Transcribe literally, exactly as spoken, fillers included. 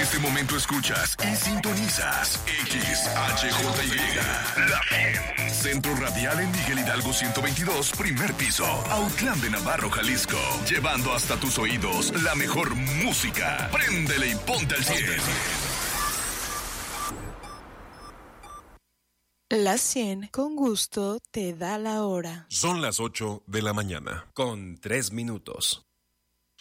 este momento escuchas y sintonizas X H J Y, La cien. Centro Radial en Miguel Hidalgo ciento veintidós, primer piso, Autlán de Navarro, Jalisco. Llevando hasta tus oídos la mejor música. Préndele y ponte al cien. La cien, con gusto, te da la hora. Son las ocho de la mañana, con tres minutos.